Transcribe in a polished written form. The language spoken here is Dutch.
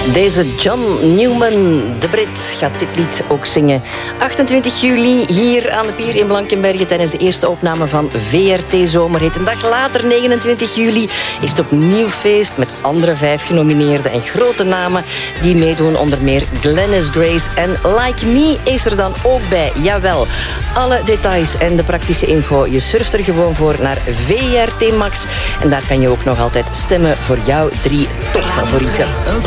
Deze John Newman, de Brit, gaat dit lied ook zingen. 28 juli hier aan de Pier in Blankenberge tijdens de eerste opname van VRT Zomerhit. Een dag later, 29 juli, is het opnieuw feest met andere 5 genomineerden en grote namen die meedoen. Onder meer Glennis Grace en Like Me is er dan ook bij. Jawel, alle details en de praktische info. Je surft er gewoon voor naar VRT Max. En daar kan je ook nog altijd stemmen voor jouw 3 topfavorieten.